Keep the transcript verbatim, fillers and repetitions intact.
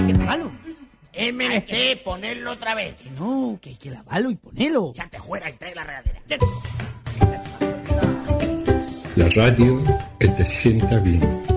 hay que lavarlo. Es menester ponerlo otra vez. Que no, que hay que lavarlo y ponerlo. Ya te fuera y trae la regadera. La radio que te sienta bien.